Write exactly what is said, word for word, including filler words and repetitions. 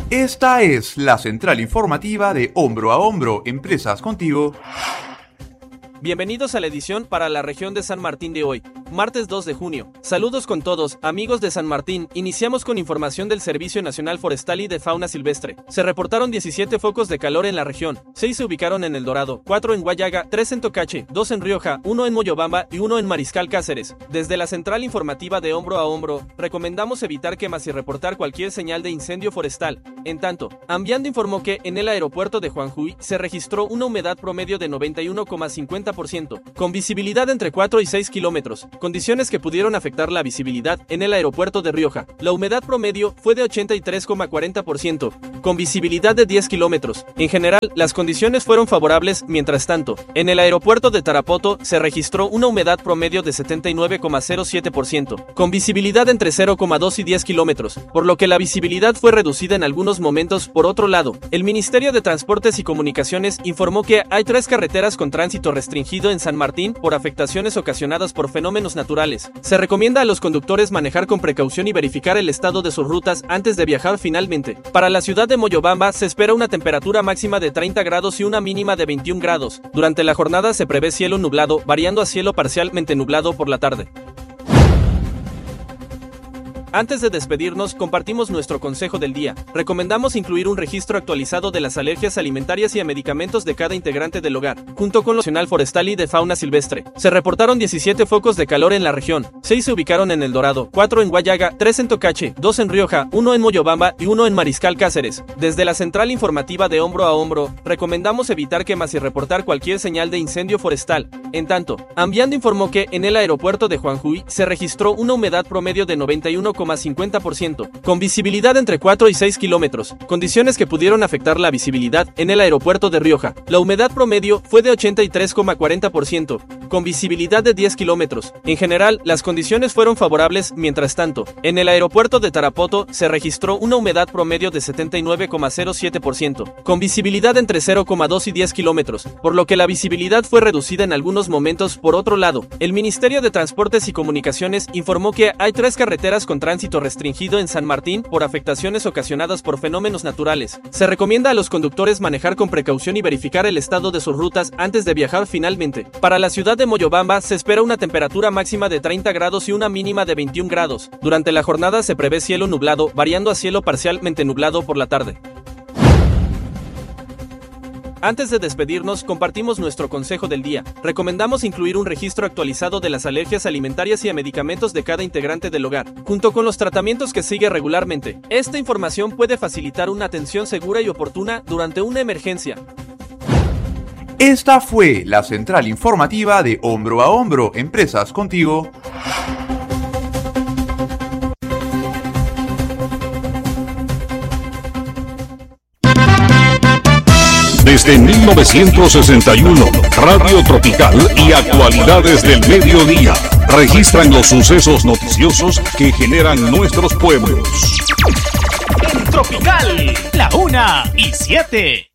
Esta es la central informativa de Hombro a Hombro, Empresas Contigo. Bienvenidos a la edición para la región de San Martín de hoy, martes dos de junio. Saludos con todos, amigos de San Martín. Iniciamos con información del Servicio Nacional Forestal y de Fauna Silvestre. Se reportaron diecisiete focos de calor en la región. seis se ubicaron en El Dorado, cuatro en Guayaga, tres en Tocache, dos en Rioja, uno en Moyobamba y uno en Mariscal Cáceres. Desde la central informativa de Hombro a Hombro, recomendamos evitar quemas y reportar cualquier señal de incendio forestal. En tanto, Ambiando informó que en el aeropuerto de Juanjuy se registró una humedad promedio de noventa y uno coma cincuenta por ciento, con visibilidad entre cuatro y seis kilómetros, condiciones que pudieron afectar la visibilidad en el aeropuerto de Rioja. La humedad promedio fue de ochenta y tres coma cuarenta por ciento, con visibilidad de diez kilómetros. En general, las condiciones fueron favorables. Mientras tanto, en el aeropuerto de Tarapoto se registró una humedad promedio de setenta y nueve coma cero siete por ciento, con visibilidad entre cero coma dos y diez kilómetros, por lo que la visibilidad fue reducida en algunos momentos. Por otro lado, el Ministerio de Transportes y Comunicaciones informó que hay tres carreteras con tránsito restringido en San Martín por afectaciones ocasionadas por fenómenos naturales. Se recomienda a los conductores manejar con precaución y verificar el estado de sus rutas antes de viajar. Finalmente, para la ciudad de Moyobamba se espera una temperatura máxima de treinta grados y una mínima de veintiún grados. Durante la jornada se prevé cielo nublado, variando a cielo parcialmente nublado por la tarde. Antes de despedirnos, compartimos nuestro consejo del día. Recomendamos incluir un registro actualizado de las alergias alimentarias y a medicamentos de cada integrante del hogar, junto con lo Nacional Forestal y de Fauna Silvestre. Se reportaron diecisiete focos de calor en la región. seis se ubicaron en El Dorado, cuatro en Guayaga, tres en Tocache, dos en Rioja, uno en Moyobamba y uno en Mariscal Cáceres. Desde la central informativa de Hombro a Hombro, recomendamos evitar quemas y reportar cualquier señal de incendio forestal. En tanto, Ambiando informó que en el aeropuerto de Juanjuy se registró una humedad promedio de noventa y uno coma cincuenta por ciento, con visibilidad entre cuatro y seis kilómetros, condiciones que pudieron afectar la visibilidad en el aeropuerto de Rioja. La humedad promedio fue de ochenta y tres coma cuarenta por ciento, con visibilidad de diez kilómetros. En general, las condiciones fueron favorables. Mientras tanto, en el aeropuerto de Tarapoto se registró una humedad promedio de setenta y nueve coma cero siete por ciento, con visibilidad entre cero coma dos y diez kilómetros, por lo que la visibilidad fue reducida en algunos momentos. Por otro lado, el Ministerio de Transportes y Comunicaciones informó que hay tres carreteras con tránsito restringido en San Martín por afectaciones ocasionadas por fenómenos naturales. Se recomienda a los conductores manejar con precaución y verificar el estado de sus rutas antes de viajar. Finalmente, para la ciudad de Moyobamba se espera una temperatura máxima de treinta grados y una mínima de veintiún grados. Durante la jornada se prevé cielo nublado, variando a cielo parcialmente nublado por la tarde. Antes de despedirnos, compartimos nuestro consejo del día. Recomendamos incluir un registro actualizado de las alergias alimentarias y a medicamentos de cada integrante del hogar, junto con los tratamientos que sigue regularmente. Esta información puede facilitar una atención segura y oportuna durante una emergencia. Esta fue la central informativa de Hombro a Hombro, Empresas Contigo. Desde mil novecientos sesenta y uno, Radio Tropical y Actualidades del Mediodía registran los sucesos noticiosos que generan nuestros pueblos. En Tropical, la una y siete.